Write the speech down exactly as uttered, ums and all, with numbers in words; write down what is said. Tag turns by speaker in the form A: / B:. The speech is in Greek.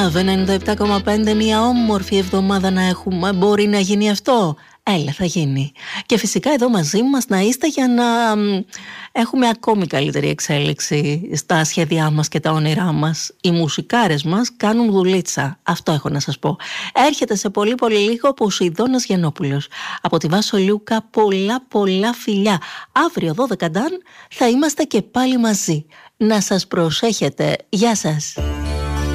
A: Love ενενήντα επτά κόμμα πέντε, μια όμορφη εβδομάδα να έχουμε. Μπορεί να γίνει αυτό? Έλα, θα γίνει. Και φυσικά εδώ μαζί μας να είστε για να έχουμε ακόμη καλύτερη εξέλιξη στα σχέδιά μας και τα όνειρά μας. Οι μουσικάρες μας κάνουν δουλίτσα. Αυτό έχω να σας πω. Έρχεται σε πολύ πολύ λίγο ο Ποσειδώνας Γιαννόπουλος. Από τη Βάσο Λιούκα πολλά πολλά φιλιά. Αύριο δώδεκα Νταν θα είμαστε και πάλι μαζί. Να σας προσέχετε. Γεια σας.